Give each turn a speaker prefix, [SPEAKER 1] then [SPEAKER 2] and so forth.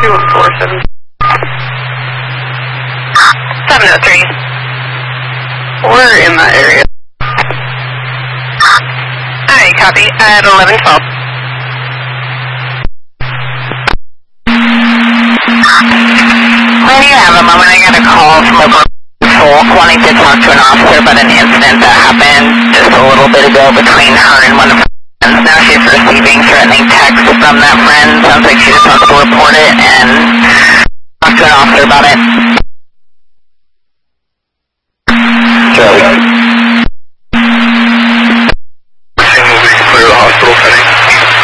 [SPEAKER 1] 247. 703. We're in that area. Alright, copy. At 1112. When you have a moment, I got a call from a folk wanting to talk to an officer about an incident that happened just a little bit ago between her and one of her friends. Now she's receiving threatening texts from that friend. Sounds like she just wants to report it and talk to an officer about it.